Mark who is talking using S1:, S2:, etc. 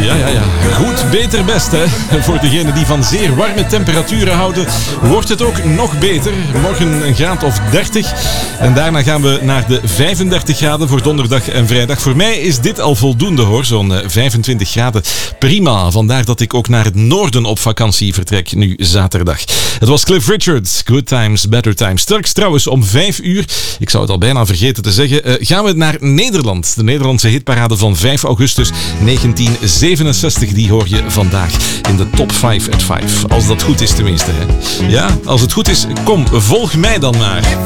S1: Ja. Goed, beter, best, hè. Voor degenen die van zeer warme temperaturen houden, wordt het ook nog beter. Morgen een graad of 30. En daarna gaan we naar de 35 graden voor donderdag en vrijdag. Voor mij is dit al voldoende, hoor. Zo'n 25 graden. Prima. Vandaar dat ik ook naar het noorden op vakantie vertrek, nu zaterdag. Het was Cliff Richard. Good times, better times. Straks trouwens om 5 uur, ik zou het al bijna vergeten te zeggen, gaan we naar Nederland. De Nederlandse hitparade van 5 augustus 1967, die hoor je vandaag in de Top 5 at 5. Als dat goed is tenminste, hè. Ja, als het goed is, kom, volg mij dan maar.